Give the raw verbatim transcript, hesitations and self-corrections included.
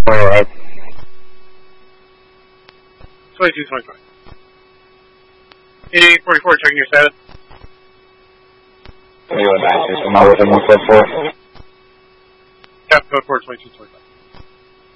Alright. twenty-two twenty-five. eighty-eight forty-four, checking your status. twenty-one nine six, I'm out with him one four four. Cap code four twenty-two twenty-five.